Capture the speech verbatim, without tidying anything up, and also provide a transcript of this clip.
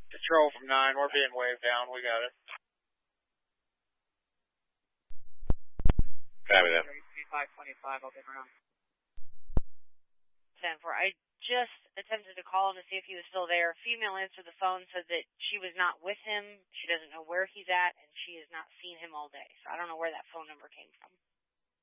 Control from nine, we're being waved down. We got it. Copy that. five twenty-five, I'll get around. ten four, I just attempted to call him to see if he was still there. Female answered the phone, said that she was not with him. She doesn't know where he's at, and she has not seen him all day. So I don't know where that phone number came from.